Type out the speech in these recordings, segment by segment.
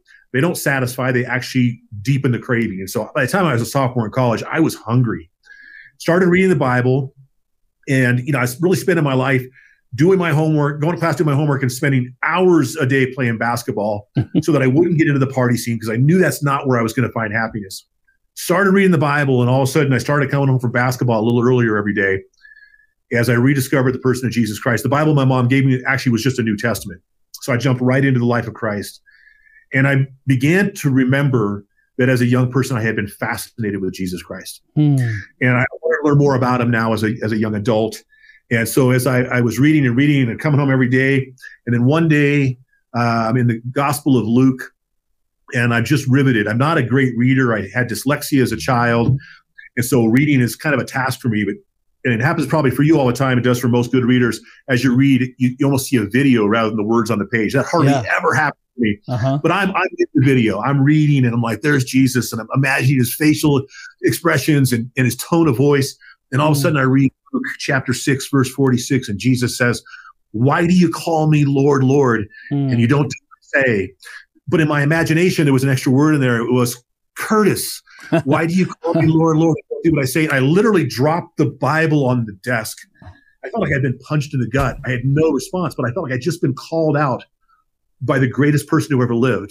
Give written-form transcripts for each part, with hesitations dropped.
they don't satisfy, they actually deepen the craving. And so by the time I was a sophomore in college, I was hungry. Started reading the Bible, and I was really spending my life doing my homework, going to class, doing my homework, and spending hours a day playing basketball so that I wouldn't get into the party scene, because I knew that's not where I was going to find happiness. Started reading the Bible, and all of a sudden I started coming home from basketball a little earlier every day as I rediscovered the person of Jesus Christ. The Bible my mom gave me actually was just a New Testament. So I jumped right into the life of Christ. And I began to remember that as a young person, I had been fascinated with Jesus Christ. And I want to learn more about him now as a young adult. And so as I was reading and coming home every day, and then one day I'm in the Gospel of Luke, and I'm just riveted. I'm not a great reader. I had dyslexia as a child. And so reading is kind of a task for me, and it happens probably for you all the time. It does for most good readers. As you read, you almost see a video rather than the words on the page. That hardly ever happens to me. But I'm in the video. I'm reading, and I'm like, there's Jesus, and I'm imagining his facial expressions and his tone of voice. And all of a sudden I read Luke chapter 6, verse 46, and Jesus says, "Why do you call me Lord, Lord, and you don't say?" But in my imagination, there was an extra word in there. It was Curtis. Why do you call me Lord, Lord? I don't do what I say. I literally dropped the Bible on the desk. I felt like I'd been punched in the gut. I had no response, but I felt like I'd just been called out by the greatest person who ever lived.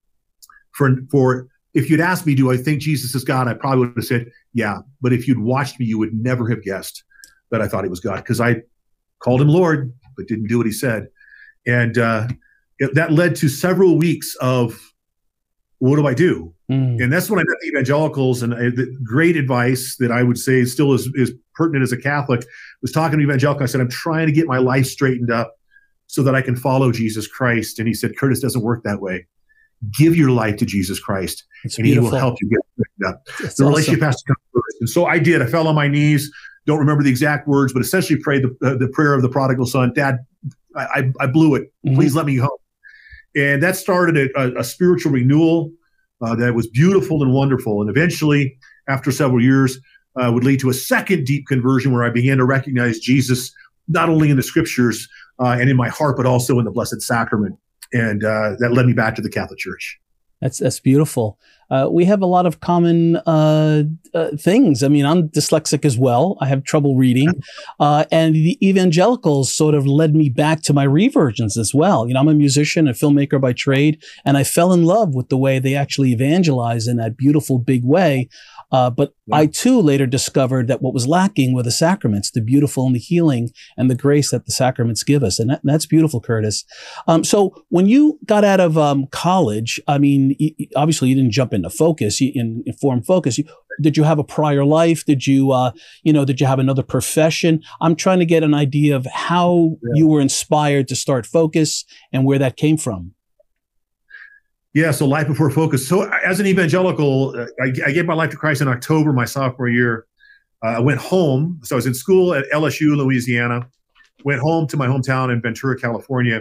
For if you'd asked me, do I think Jesus is God? I probably would have said, yeah. But if you'd watched me, you would never have guessed that I thought he was God, because I called him Lord, but didn't do what he said. And that led to several weeks of, what do I do? And that's when I met the evangelicals, and the great advice that I would say still is pertinent as a Catholic was talking to evangelical. I said, I'm trying to get my life straightened up so that I can follow Jesus Christ. And he said, Curtis, doesn't work that way. Give your life to Jesus Christ, and he will help you get straightened up. The relationship has to come first. And so I did. I fell on my knees. Don't remember the exact words, but essentially prayed the prayer of the prodigal son. Dad, I blew it. Please let me home. And that started a spiritual renewal that was beautiful and wonderful. And eventually, after several years, would lead to a second deep conversion where I began to recognize Jesus, not only in the scriptures and in my heart, but also in the Blessed Sacrament. And that led me back to the Catholic Church. That's beautiful. We have a lot of common things. I mean, I'm dyslexic as well. I have trouble reading. And the evangelicals sort of led me back to my reversions as well. I'm a musician, a filmmaker by trade, and I fell in love with the way they actually evangelize in that beautiful, big way. But I too later discovered that what was lacking were the sacraments, the beautiful and the healing and the grace that the sacraments give us. And that's beautiful, Curtis. So when you got out of college, I mean, obviously you didn't jump into focus, in form focus. Did you have a prior life? Did you, did you have another profession? I'm trying to get an idea of how you were inspired to start Focus and where that came from. Yeah, so life before Focus. So as an evangelical, I gave my life to Christ in October, my sophomore year. I went home. So I was in school at LSU, Louisiana. Went home to my hometown in Ventura, California,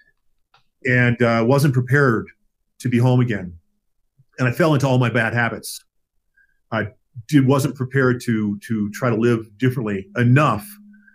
and wasn't prepared to be home again. And I fell into all my bad habits. I wasn't prepared to try to live differently enough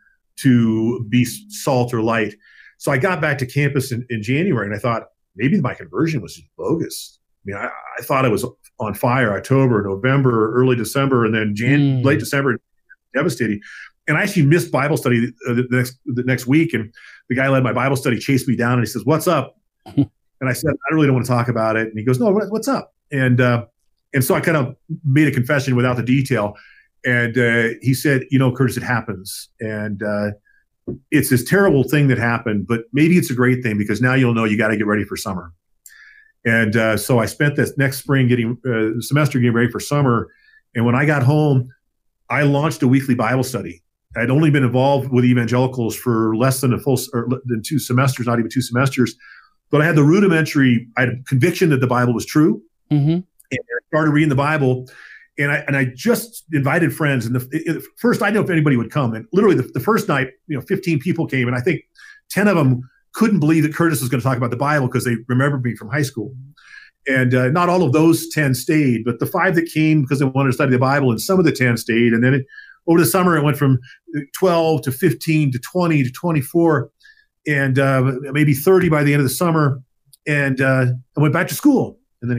to be salt or light. So I got back to campus in January, and I thought, maybe my conversion was just bogus. I mean, I thought I was on fire October, November, early December, and then late December, devastating. And I actually missed Bible study the next week. And the guy who led my Bible study chased me down, and he says, "What's up?" And I said, "I really don't want to talk about it." And he goes, "No, what's up?" And so I kind of made a confession without the detail. And he said, "Curtis, it happens. And it's this terrible thing that happened, but maybe it's a great thing, because now you'll know you got to get ready for summer." And so I spent this next spring semester getting ready for summer. And when I got home, I launched a weekly Bible study. I'd only been involved with evangelicals for less than than 2 semesters, not even 2 semesters. But I had I had a conviction that the Bible was true. And I started reading the Bible. And I just invited friends. And first, I didn't know if anybody would come. And literally the first night, 15 people came. And I think 10 of them couldn't believe that Curtis was going to talk about the Bible because they remembered me from high school. And not all of those 10 stayed, but the 5 that came because they wanted to study the Bible, and some of the 10 stayed. And then over the summer, it went from 12 to 15 to 20 to 24 and maybe 30 by the end of the summer. And I went back to school.